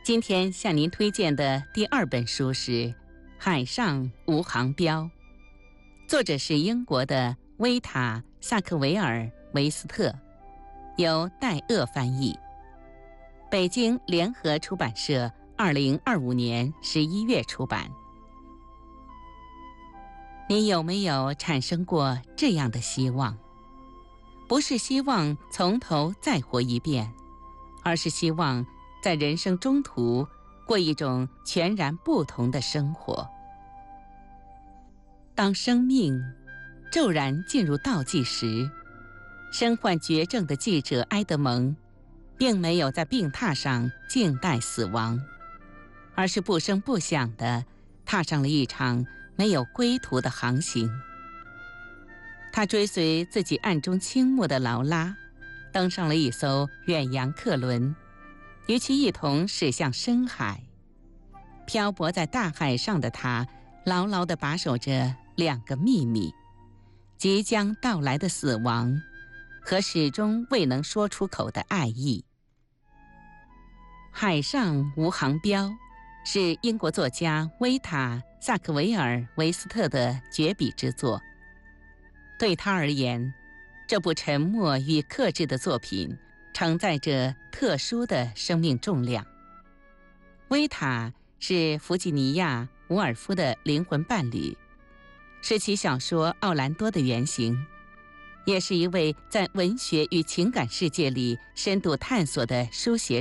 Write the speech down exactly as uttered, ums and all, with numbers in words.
今天向您推荐的第二本书是《海上无航标》，作者是英国的维塔·萨克维尔·维斯特，由戴鄂翻译，北京联合出版社二零二五年十一月出版。你有没有产生过这样的希望？不是希望从头再活一遍，而是希望在人生中途过一种全然不同的生活。当生命骤然进入倒计时，身患绝症的记者埃德蒙并没有在病榻上静待死亡，而是不声不响地踏上了一场没有归途的航行。他追随自己暗中倾慕的劳拉，登上了一艘远洋客轮，与其一同驶向深海。漂泊在大海上的他，牢牢地把守着两个秘密：即将到来的死亡和始终未能说出口的爱意。海上无航标是英国作家维塔·萨克维尔·维斯特的绝笔之作。对他而言，这部沉默与克制的作品承载着特殊的生命重量。维塔是弗吉尼亚·伍尔夫的灵魂伴侣，是其小说《奥兰多》的原型，也是一位在文学与情感世界里深度探索的书写